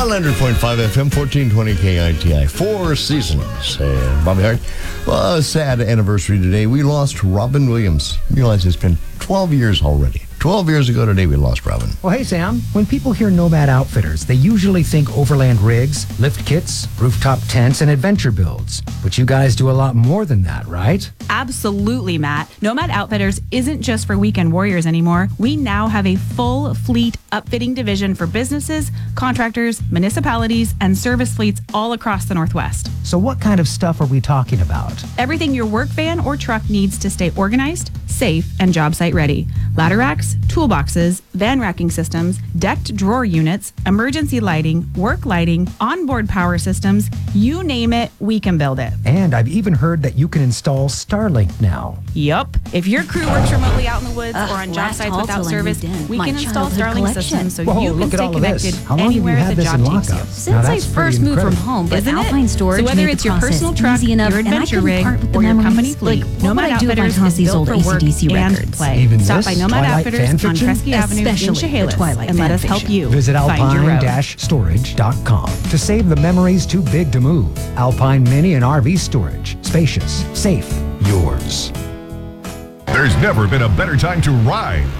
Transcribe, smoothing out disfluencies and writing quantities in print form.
100.5 FM, 1420 KITI, Four Seasons. And Bobby Hart. Well, a sad anniversary today. We lost Robin Williams. You realize it's been 12 years already. 12 years ago today, we lost Robin. Well, hey, Sam. When people hear Nomad Outfitters, they usually think overland rigs, lift kits, rooftop tents, and adventure builds. But you guys do a lot more than that, right? Absolutely, Matt. Nomad Outfitters isn't just for weekend warriors anymore. We now have a full fleet upfitting division for businesses, contractors, municipalities, and service fleets all across the Northwest. So what kind of stuff are we talking about? Everything your work van or truck needs to stay organized, safe, and job site ready. Ladder racks, toolboxes, van racking systems, decked drawer units, emergency lighting, work lighting, onboard power systems, you name it, we can build it. And I've even heard that you can install Starlink now. Yup. If your crew works remotely out in the woods or on job sites without service, we can install Starlink systems so you can stay connected anywhere the job takes you. Since I first moved from home, but Alpine Storage so whether made it's the your personal process truck, easy enough, your and I adventure couldn't rig, part with the or your company memories. fleet, Like, what would Nomad I do if I Outfitters toss is these built old for work AC/DC and records? play. Even Stop this by Nomad Twilight Outfitters fan on fiction? Kresge Avenue in Especially the Chehalis Twilight and let fan us help fiction. you Visit find your road. alpine-storage.com to save the memories too big to move. Alpine Mini and RV Storage. Spacious, safe, yours. There's never been a better time to ride.